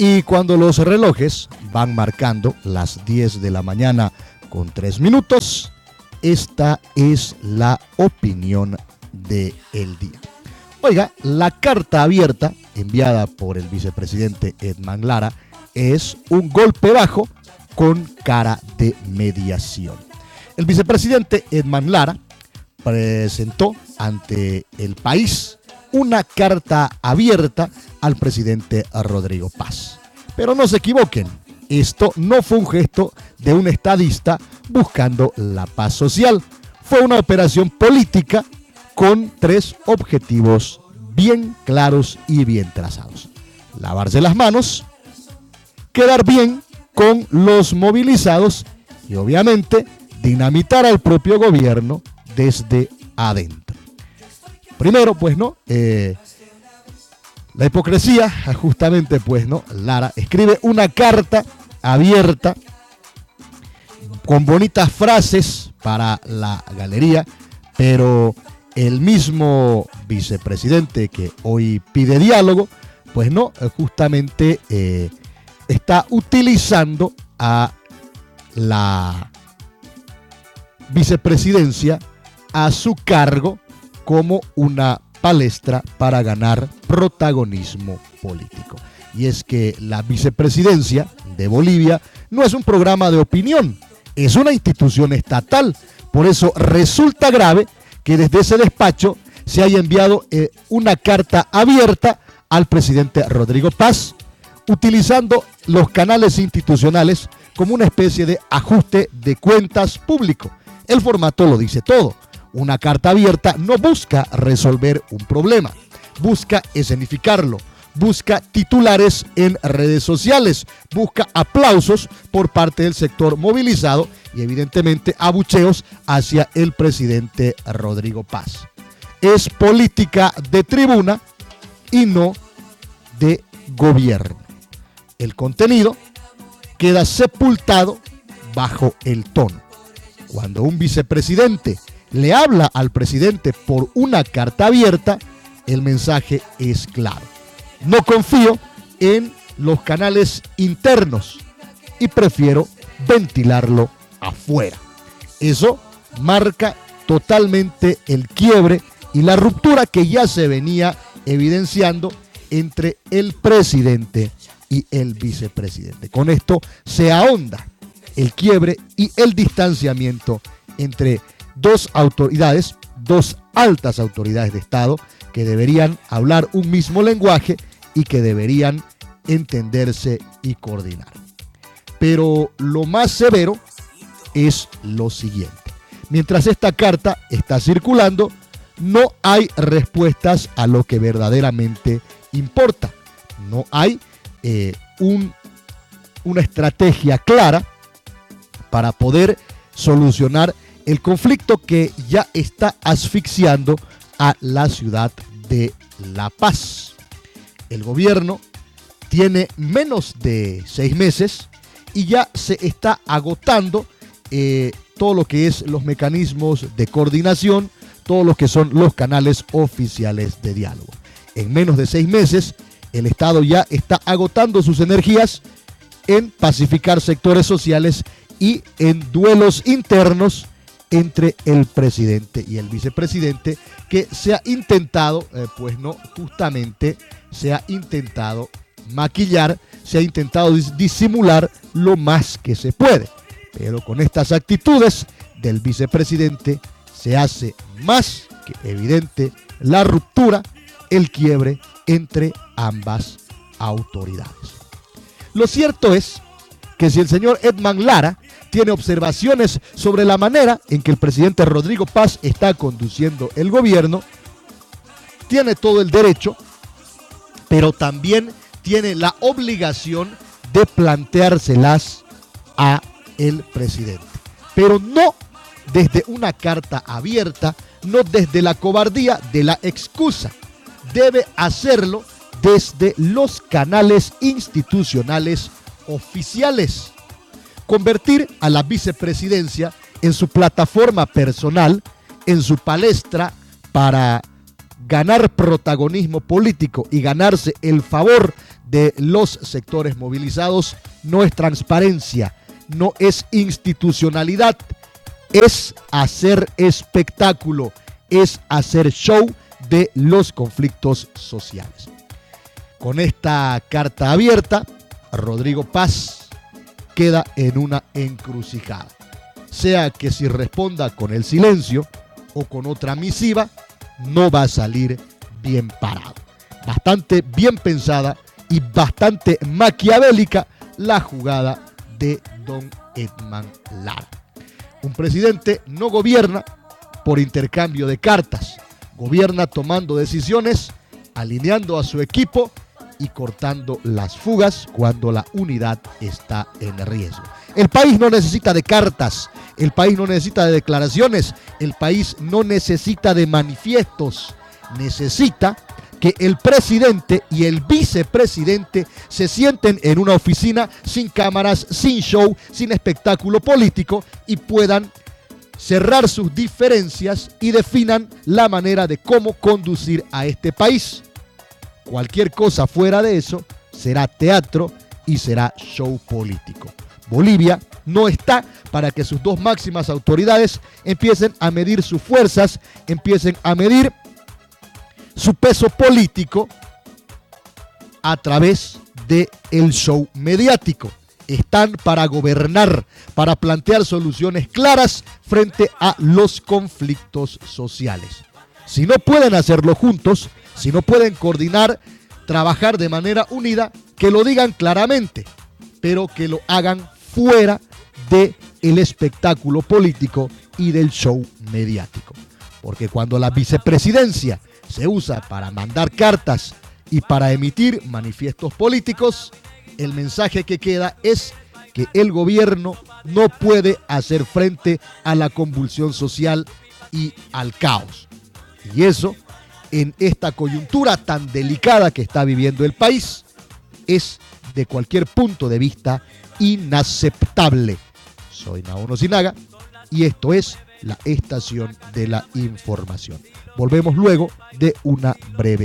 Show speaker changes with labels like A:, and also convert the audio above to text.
A: Y cuando los relojes van marcando las 10 de la mañana con 3 minutos, esta es la opinión del día. Oiga, la carta abierta enviada por el vicepresidente Edman Lara es un golpe bajo con cara de mediación. El vicepresidente Edman Lara presentó ante el país una carta abierta al presidente Rodrigo Paz. Pero no se equivoquen, esto no fue un gesto de un estadista buscando la paz social. Fue una operación política con 3 objetivos bien claros y bien trazados: lavarse las manos, quedar bien con los movilizados y obviamente dinamitar al propio gobierno desde adentro. Primero, pues no, la hipocresía, justamente, pues no, Lara escribe una carta abierta con bonitas frases para la galería, pero el mismo vicepresidente que hoy pide diálogo, pues no, justamente está utilizando a la vicepresidencia a su cargo como una palestra para ganar protagonismo político. Y es que la vicepresidencia de Bolivia no es un programa de opinión, es una institución estatal. Por eso resulta grave que desde ese despacho se haya enviado una carta abierta al presidente Rodrigo Paz, utilizando los canales institucionales como una especie de ajuste de cuentas público. El formato lo dice todo. Una carta abierta no busca resolver un problema, busca escenificarlo, busca titulares en redes sociales, busca aplausos por parte del sector movilizado y evidentemente abucheos hacia el presidente Rodrigo Paz. Es política de tribuna y no de gobierno. El contenido queda sepultado bajo el tono. Cuando un vicepresidente le habla al presidente por una carta abierta, el mensaje es claro: no confío en los canales internos y prefiero ventilarlo afuera. Eso marca totalmente el quiebre y la ruptura que ya se venía evidenciando entre el presidente y el vicepresidente. Con esto se ahonda el quiebre y el distanciamiento entre dos autoridades, dos altas autoridades de Estado que deberían hablar un mismo lenguaje y que deberían entenderse y coordinar. Pero lo más severo es lo siguiente: mientras esta carta está circulando, no hay respuestas a lo que verdaderamente importa. No hay una estrategia clara para poder solucionar el conflicto que ya está asfixiando a la ciudad de La Paz. El gobierno tiene menos de 6 meses y ya se está agotando todo lo que es los mecanismos de coordinación, todo lo que son los canales oficiales de diálogo. En menos de 6 meses, el Estado ya está agotando sus energías en pacificar sectores sociales y en duelos internos entre el presidente y el vicepresidente, que se ha intentado, justamente se ha intentado maquillar, se ha intentado disimular lo más que se puede. Pero con estas actitudes del vicepresidente se hace más que evidente la ruptura, el quiebre entre ambas autoridades. Lo cierto es que si el señor Edman Lara tiene observaciones sobre la manera en que el presidente Rodrigo Paz está conduciendo el gobierno, tiene todo el derecho, pero también tiene la obligación de planteárselas a el presidente. Pero no desde una carta abierta, no desde la cobardía de la excusa. Debe hacerlo desde los canales institucionales oficiales. Convertir a la vicepresidencia en su plataforma personal, en su palestra para ganar protagonismo político y ganarse el favor de los sectores movilizados no es transparencia, no es institucionalidad, es hacer espectáculo, es hacer show de los conflictos sociales. Con esta carta abierta, Rodrigo Paz queda en una encrucijada. Sea que si responda con el silencio o con otra misiva, no va a salir bien parado. Bastante bien pensada y bastante maquiavélica la jugada de don Edman Lara. Un presidente no gobierna por intercambio de cartas, gobierna tomando decisiones, alineando a su equipo y cortando las fugas cuando la unidad está en riesgo. El país no necesita de cartas, el país no necesita de declaraciones, el país no necesita de manifiestos, necesita que el presidente y el vicepresidente se sienten en una oficina sin cámaras, sin show, sin espectáculo político y puedan cerrar sus diferencias y definan la manera de cómo conducir a este país. Cualquier cosa fuera de eso será teatro y será show político. Bolivia no está para que sus dos máximas autoridades empiecen a medir sus fuerzas, empiecen a medir su peso político a través del show mediático. Están para gobernar, para plantear soluciones claras frente a los conflictos sociales. Si no pueden hacerlo juntos, si no pueden coordinar, trabajar de manera unida, que lo digan claramente, pero que lo hagan fuera del espectáculo político y del show mediático. Porque cuando la vicepresidencia se usa para mandar cartas y para emitir manifiestos políticos, el mensaje que queda es que el gobierno no puede hacer frente a la convulsión social y al caos. Y eso, en esta coyuntura tan delicada que está viviendo el país, es de cualquier punto de vista inaceptable. Soy Naono Sinaga y esto es la Estación de la Información. Volvemos luego de una breve